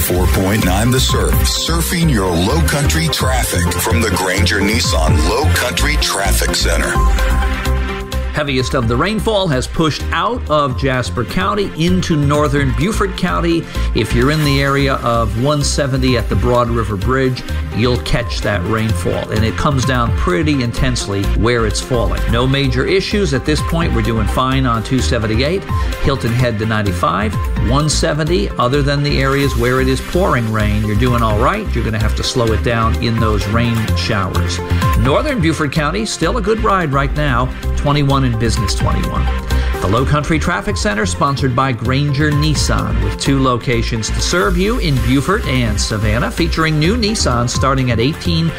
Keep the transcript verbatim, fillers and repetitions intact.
ninety-four point nine The Surf, surfing your low country traffic from the Granger Nissan Low Country Traffic Center. Heaviest of the rainfall has pushed out of Jasper County into northern Beaufort County. If you're in the area of one seventy at the Broad River Bridge, you'll catch that rainfall, and it comes down pretty intensely where it's falling. No major issues at this point. We're doing fine on two seventy-eight, Hilton Head to ninety-five, one seventy. Other than the areas where it is pouring rain, you're doing all right. You're going to have to slow it down in those rain showers. Northern Beaufort County, still a good ride right now, twenty-one in Business twenty-one. The Low Country Traffic Center, sponsored by Granger Nissan, with two locations to serve you in Beaufort and Savannah, featuring new Nissans starting at eighteen